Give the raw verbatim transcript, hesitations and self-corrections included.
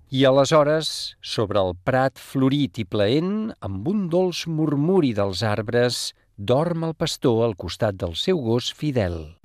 I aleshores, sobre el prat florit i plaent, amb un dolç murmuri dels arbres, dorm el pastor al costat del seu gos fidel.